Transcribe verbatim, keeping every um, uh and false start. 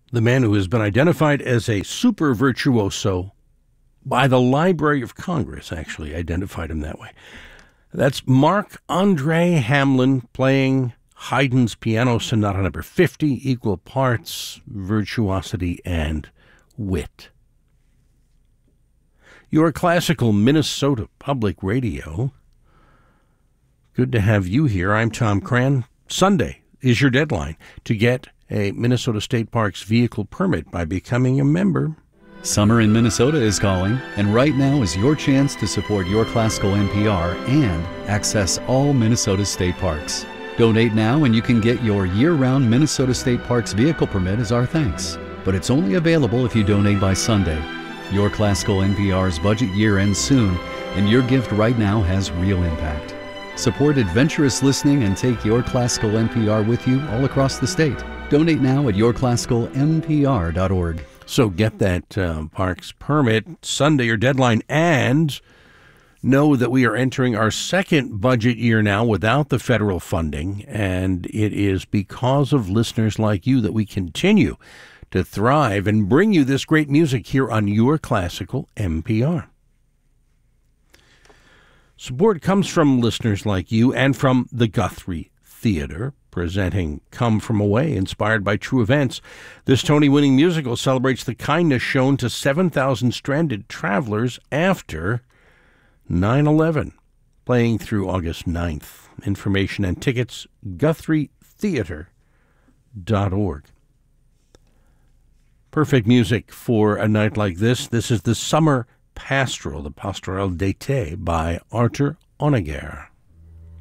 the man who has been identified as a super virtuoso by the Library of Congress, actually identified him that way. That's Marc-Andre Hamelin playing Haydn's Piano Sonata number fifty, equal parts virtuosity and wit. Your classical Minnesota Public Radio. Good to have you here. I'm Tom Cran. Sunday is your deadline to get a Minnesota State Parks vehicle permit by becoming a member. Summer in Minnesota is calling, and right now is your chance to support Your Classical N P R and access all Minnesota state parks. Donate now and you can get your year-round Minnesota State Parks vehicle permit as our thanks. But it's only available if you donate by Sunday. Your Classical N P R's budget year ends soon, and your gift right now has real impact. Support adventurous listening and take Your Classical N P R with you all across the state. Donate now at your classical n p r dot org. So get that uh, parks permit, Sunday your deadline, and know that we are entering our second budget year now without the federal funding, and it is because of listeners like you that we continue to thrive and bring you this great music here on Your Classical N P R. Support comes from listeners like you and from the Guthrie Theater, presenting Come From Away, inspired by true events. This Tony-winning musical celebrates the kindness shown to seven thousand stranded travelers after nine eleven, playing through August ninth. Information and tickets, guthrie theater dot org. Perfect music for a night like this. This is the Summer Pastoral, the Pastoral d'été by Arthur Honegger.